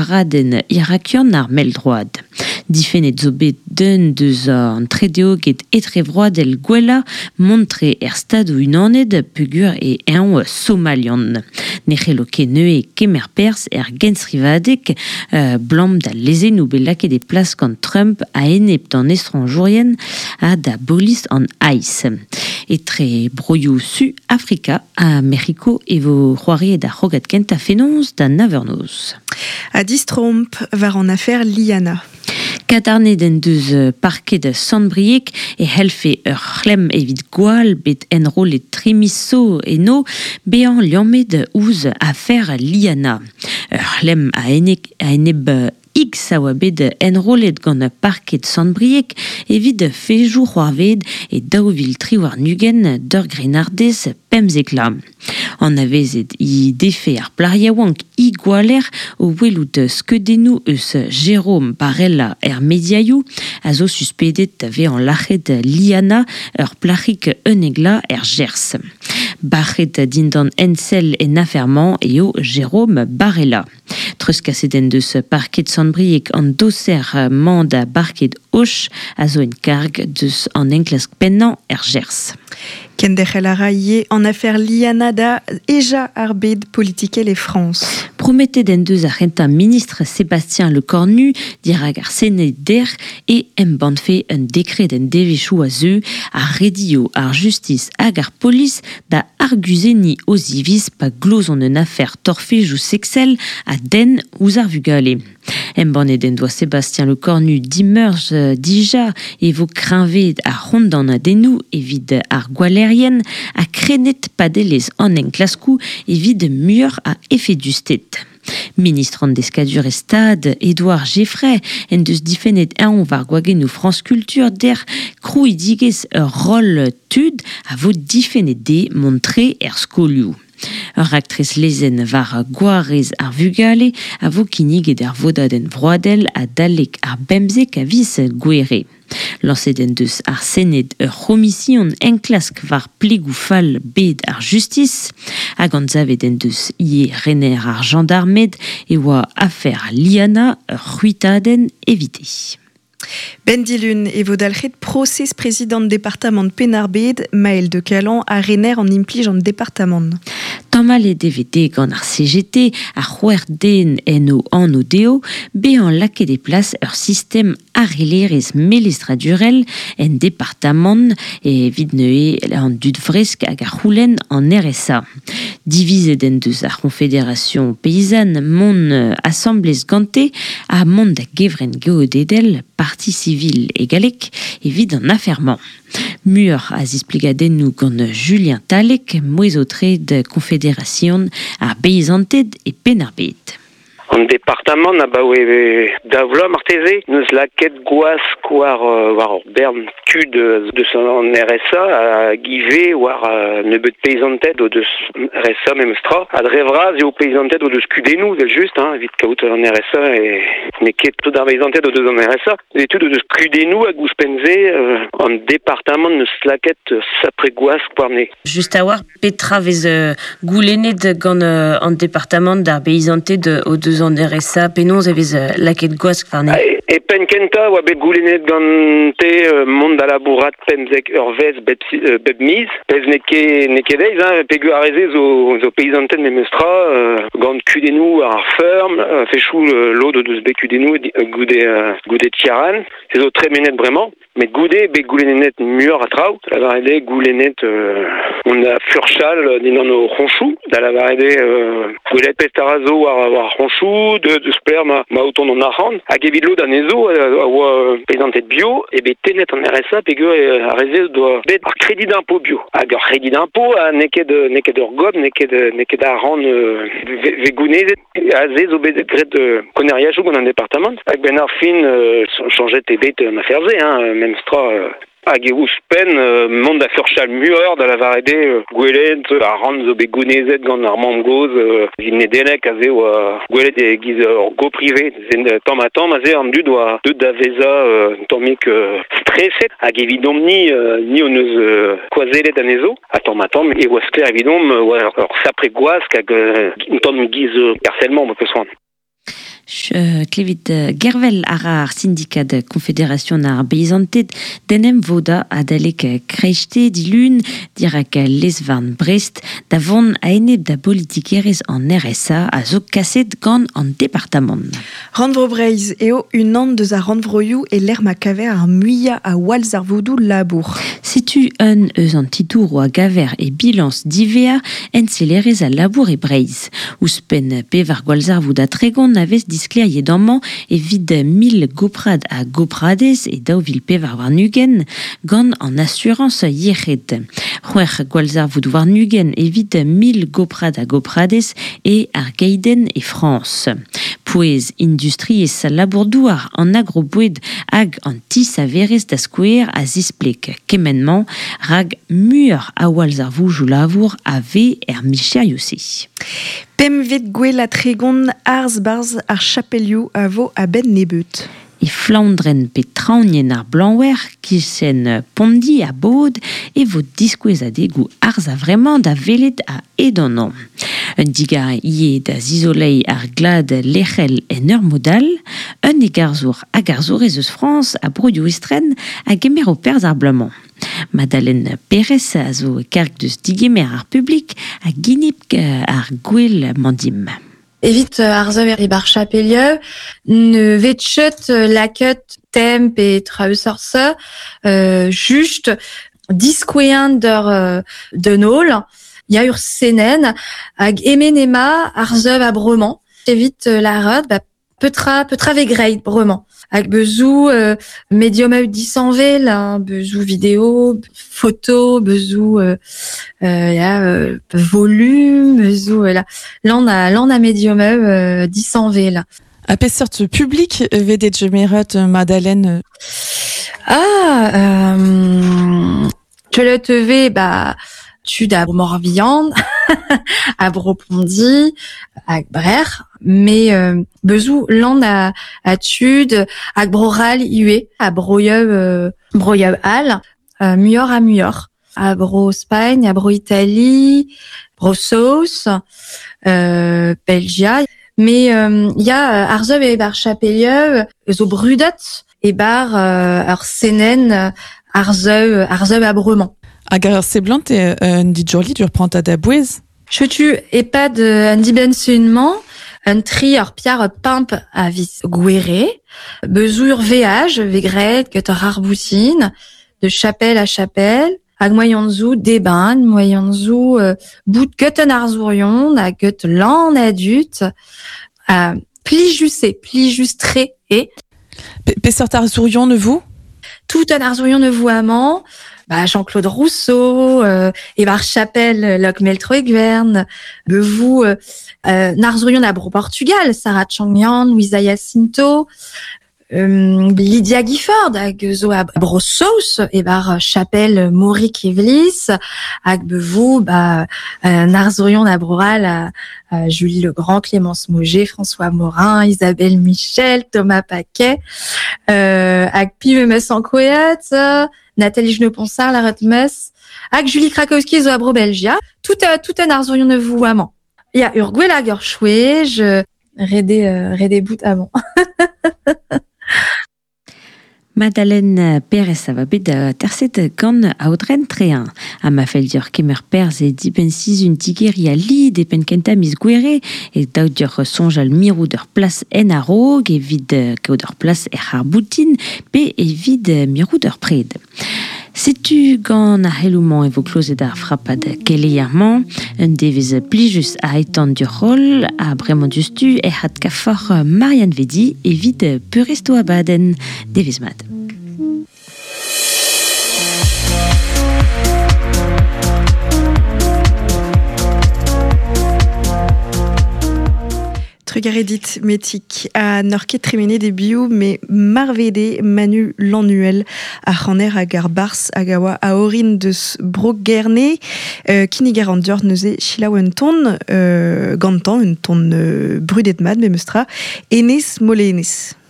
paraden irakian ar meldroad. Difennet zo bet d'un deus an tredeoget etrevroad el gwella montre stado unaned pegur e eo somalian. Nechelo ket neue kemer pers gensrivadek blam da lezen ou belaket e plas gant Trump a enep d'an estranjourien a da bolis an aiz. Etre broio su Afrika a Mexico e vo c'hoari da c'hogat kent a fenonz da navernoz. A Distromp var an afer Liana. Kadarnet en deus parket Sandbriek e helfe ur c'hlem evit gwal bet enrolet tremisso eno bean liammet ouz afer Liana. Ur c'hlem a eneb X a oa bet enrolet gant parket Sandbriek evit fejou c'hoarved e daouvil tri war nugen d'ur grenardez pemzek-la. An avezet i defe ar plariaouank i gwaler o welout skeudennou eus Jérôme Barella mediaioù a zo suspedet da vezañ lachet Liana ur plarik unegla Gers. Barret dindan ensel en aferman eo Jérôme Barella. Treuskaset deus parket Sandbriek an doser mand barket hoch a zo en karg deus an enklask pennan Gers. Kendec'helara ie en affaire Liana da eja ar bet politikel e France. Promettet den deus ar renta ministre Sébastien Lecornu dirag ar senet der e embanfe un dekret den devechou a zeu ar redio ar justice hag ar polis da arguzeni o zivis pa glozon un affaire torfejou sexel a den ouz ar vugale. Embannet den doa Sébastien Lecornu dimmerz dija e vo krinved ar rondan a dennou evit ar gwalerien a krenet padelez an enklaskou evit muur a efedustet. Ministre an deskadur estad, Édouard Geffray, en deus difennet aon var gwagennou France Culture der krouidigez ur rol tud a vo difennet de montre skolioù. Ur actrice lezen var gwarez ar vugale a vo kinniget ar vodadenn vroadel a dalek ar bemzek a vis gwere. Lanset deus ar senet ur romission enklask var plegou fall bet ar justice, hag an zavet deus ie rener ar gendarmed e oa afer Liana ur c'huitadenn evite. Bendilun e vo dalc'het proses prezidant departament Penarbed, Maël de Calan, a rener an implij an departament. Tamal e DVD gant ar CGT a c'hwerdeen en o deo, be an laket e plas ur sistem arrelerez melestradurel en departament e vid neue an dud fresk hag ar c'houlenn an RSA. Divizet en deus ar Confédération Paysanne mon assemblez gante a mont da gevren geodedel parti civil e galek evit an aferman. Mur a zispligadennou gant Julien Talek, moezotre de Confédération ar beizanted e Penarbed. An departament na baoe davla marteze neus laket gwas war bern tud deus an RSA a give war nebeut peizanted o deus RSA memstra a drevraz eo peizanted o deus kudennou del just evit kaout an RSA e neket tout ar peizanted o deus an RSA etud o deus kudennou hag ouspenze an departament neus laket sapre gwas kwarne. Just a war petra vez goulennet gant an departament d'ar beizanted o deus an RSA penonz evez laket gwask farne. E pen kenta oa bet goulennet gante mont da labourat pemzek ur vez bep miz, pez neke deiz, pegur areze zo peizanten memestra gant kudennou ar ferm, fechou l'od o deus bet kudennou goude tiaran, se zo tre menet bremañ. Met goude bet goulennet muur a traout, da la varede goulennet on a furchal din an o ronchou, da la varede goulet pestarazo war ronchou, de spler ma outon an arran, hag evit lo dan ezo a oa pezantet bio, e bet tenet an RSA pegur a reze doa bet ar kredi d'impôt bio. Hag ar kredi d'impôt a neket ur gob, neket arran ve gounezet, a ze zo bet gret koneriajou gant an departament, hag ben ar fin chanjet e bet ma ferze, memstra hag e ouspen mont da furchal muur da la varede gwelet a ran zo bet gounezet gant ar mamgoz vin nedelek a ze oa gwelet e giz go privé tamm a tamm a ze an dud oa deud da veza tammik streset hag evidom ni o neus koazelet an ezo a tamm e oa skler evidom ur sapre gwask hag tamm giz harcèlement mo peus oan. Klevit gervel ar syndicat confédération ar beizantet denem voda adalek krechte dilun dirak lesvarn Brest davon a eneb da politikerez an RSA a zo kaset gant an departament. Randvro Breiz eo an deus a randvroioù e l'er ma kaver ar muia a walz ar vodou labour. Setu eus an titour o a gaver e bilans divea encelerez a labour e Breiz. Ouspen pevar gwalzar vouda tregon navez diskler yedamman e vid 1000 goprad a gopradez e daouvil pevar war nugen gant an assurance yechet. C'hwer gwalzar voud war nugen e vid 1000 goprad a gopradez e ar geiden e France. Pouez industriez labourdouar an agroboued hag an tis a verez da skouer a zisplek kemenman rag muur a walz ar voujou lavour a ve micherioussi. Pem vet gwell a tregon arz barz ar chapelioù a vo a ben nebeut. E Flandren pe traoñen ar blanwer kisen pondi a bod e vo diskouez a degou arz a vremañ da velet a edonan. Un diga ie da zizolei ar glad lechel en ur modal, un e garzour a garzourez eus France a broioù estren a gemer o perz ar blamañ. Madeleine Pérez a zo karg deus digemer ar publik a ginip ar gwell mandim. Evit ar zeuer e bar chapelieu, ne vetchet laket temp e traeusarse, just diskouean de nol, ya ur senen, hag emenema ar zeuv a bremañ. Evit la rod, petra vegreit bremañ. Hag bezou medium eut disanvel, bezou vidéo, photo, bezou volume, bezou lan a medium eut disanvel. A pesort publik vedet jemeret Madeleine? Tchelet eve, tud a Morbihan, a Bropondi, a Brer, mais bezou lan a tud a Broral iue, a broyeu al, muior a muior, a Bro Spagne, a Bro Italie, Bro Sauce, Belgia. Mais y a ar zeuv e bar chapelieu zo brudet e bar ar senen ar zeuv a bremañ. Hag ar seblant un didjorli dur pranta da bouez? Chetu epad an dibensunman, un tri ar piar pimp a vis gwere, bezou ur veaj, vegret, ket ar arboutin, de chapelle à chapelle, hag moyannzou deban, moyannzou bout ket an arzourion, hag ket lan adut, pli just tre e. Pesort arzourion ne vous? Tout an arzourion ne vous amant, Jean-Claude Rousseau, et bar chapelle lok meltroegvern, bevou narzourion a Bro Portugal, Sarah Changyan, Luisa Jacinto, Lydia Gifford hag zo a Bro Sauce et bar chapelle Mauric Evlis hag bevou narzourion a Broral a Julie Legrand, Clémence Mauger, François Morin, Isabelle Michel, Thomas Paquet, hag Pivemes en Coët, Nathalie Geneponsard, la Rotmes, hag Julie Krakowski zo a Bro Belgia, tout un narzourion ne vous amant. Il y a Urguel hag ur chouej, rede bout amant. Madeleine Pérez a va bet terset gant aodren trean. A ma fel dior kemer perz e dipensiz un tigeri a lid e pen kenta mis gwere e daou dior sonj al mirou d'ur plas en a rog e vid kao d'ur plas e c'har boutin pe e vid mirou d'ur pred. Setu gant a c'helouman e vo klozet ar frappad keleiarman, un devez plijus a etan dur rol a bremañ dustu e c'hat kafor Marianne Vedi e vid Puresto abaden devez mad. Trugaredit metik a norket tremene de biou mais marvede manu l'annuel a c'haner hag ar bars hag awa a orin deus brok gerne kiniger an dior neuze chilaou un ton gantan un ton brudet mad me meustra enez mole enez.